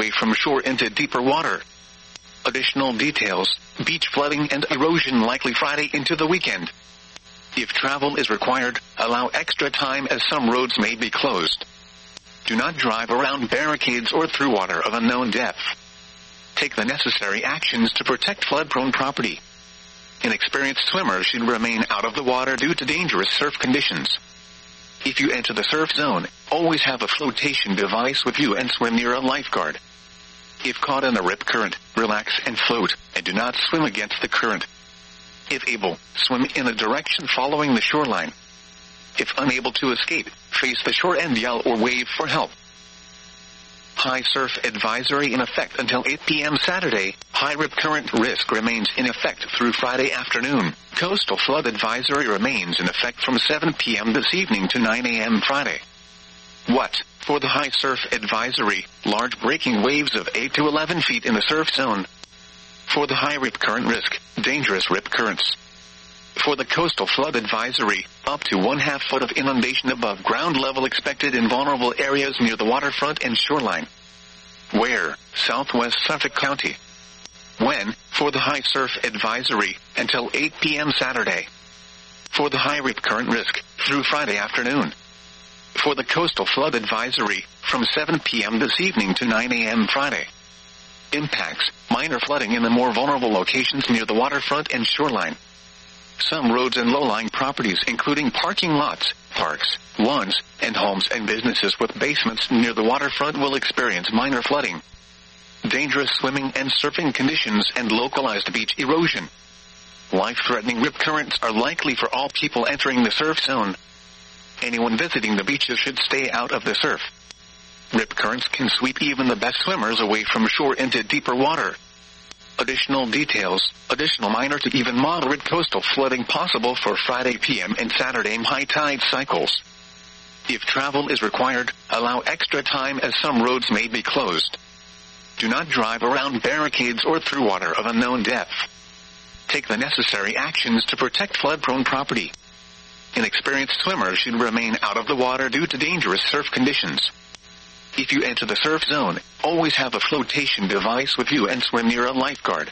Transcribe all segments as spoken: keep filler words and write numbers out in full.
away from shore into deeper water. Additional details: beach flooding and erosion likely Friday into the weekend. If travel is required, allow extra time as some roads may be closed. Do not drive around barricades or through water of unknown depth. Take the necessary actions to protect flood-prone property. Inexperienced swimmers should remain out of the water due to dangerous surf conditions. If you enter the surf zone, always have a flotation device with you and swim near a lifeguard. If caught in a rip current, relax and float, and do not swim against the current. If able, swim in a direction following the shoreline. If unable to escape, face the shore and yell or wave for help. High surf advisory in effect until eight p.m. Saturday. High rip current risk remains in effect through Friday afternoon. Coastal flood advisory remains in effect from seven p.m. this evening to nine a.m. Friday. What? For the high surf advisory, large breaking waves of eight to eleven feet in the surf zone. For the high rip current risk, dangerous rip currents. For the coastal flood advisory, up to one half foot of inundation above ground level expected in vulnerable areas near the waterfront and shoreline. Where? Southwest Suffolk County. When? For the high surf advisory, until eight p.m. Saturday. For the high rip current risk, through Friday afternoon. For the coastal flood advisory, from seven p.m. this evening to nine a.m. Friday. Impacts: minor flooding in the more vulnerable locations near the waterfront and shoreline. Some roads and low-lying properties including parking lots, parks, lawns, and homes and businesses with basements near the waterfront will experience minor flooding. Dangerous swimming and surfing conditions and localized beach erosion. Life-threatening rip currents are likely for all people entering the surf zone. Anyone visiting the beaches should stay out of the surf. Rip currents can sweep even the best swimmers away from shore into deeper water. Additional details: additional minor to even moderate coastal flooding possible for Friday p m and Saturday high tide cycles. If travel is required, allow extra time as some roads may be closed. Do not drive around barricades or through water of unknown depth. Take the necessary actions to protect flood-prone property. Inexperienced swimmers should remain out of the water due to dangerous surf conditions. If you enter the surf zone, always have a flotation device with you and swim near a lifeguard.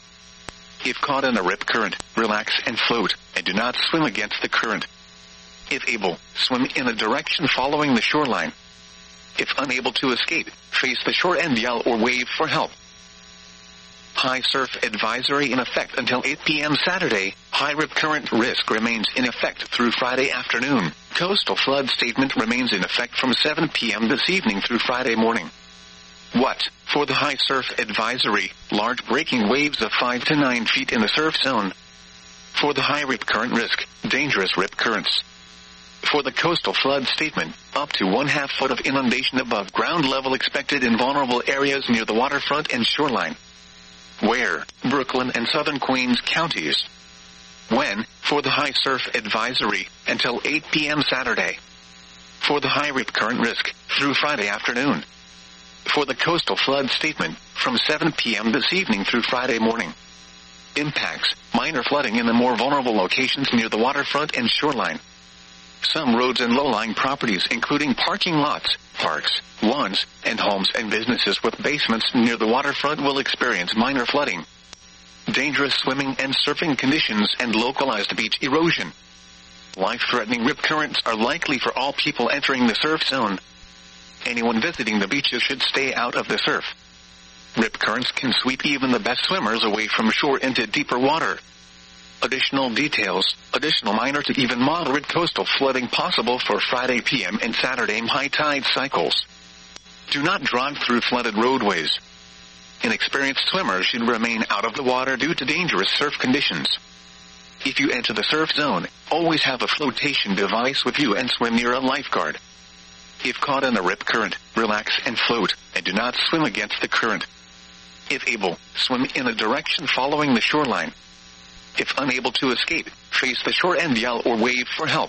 If caught in a rip current, relax and float, and do not swim against the current. If able, swim in a direction following the shoreline. If unable to escape, face the shore and yell or wave for help. High surf advisory in effect until eight p.m. Saturday. High rip current risk remains in effect through Friday afternoon. Coastal flood statement remains in effect from seven p.m. this evening through Friday morning. What? For the high surf advisory, large breaking waves of five to nine feet in the surf zone. For the high rip current risk, dangerous rip currents. For the coastal flood statement, up to one half foot of inundation above ground level expected in vulnerable areas near the waterfront and shoreline. Where? Brooklyn and Southern Queens counties. When? For the high surf advisory, until eight p.m. Saturday. For the high rip current risk, through Friday afternoon. For the coastal flood statement, from seven p.m. this evening through Friday morning. Impacts: minor flooding in the more vulnerable locations near the waterfront and shoreline. Some roads and low-lying properties including parking lots, parks, lawns, and homes and businesses with basements near the waterfront will experience minor flooding. Dangerous swimming and surfing conditions and localized beach erosion. Life-threatening rip currents are likely for all people entering the surf zone. Anyone visiting the beaches should stay out of the surf. Rip currents can sweep even the best swimmers away from shore into deeper water. Additional details: additional minor to even moderate coastal flooding possible for Friday p m and Saturday high tide cycles. Do not drive through flooded roadways. Inexperienced swimmers should remain out of the water due to dangerous surf conditions. If you enter the surf zone, always have a flotation device with you and swim near a lifeguard. If caught in a rip current, relax and float, and do not swim against the current. If able, swim in a direction following the shoreline. If unable to escape, face the shore and yell or wave for help.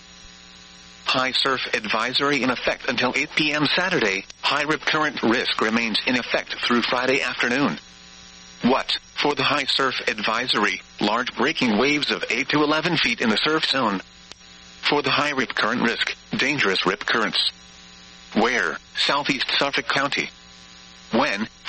High surf advisory in effect until eight p m Saturday. High rip current risk remains in effect through Friday afternoon. What? For the high surf advisory, large breaking waves of eight to eleven feet in the surf zone. For the high rip current risk, dangerous rip currents. Where? Southeast Suffolk County. When?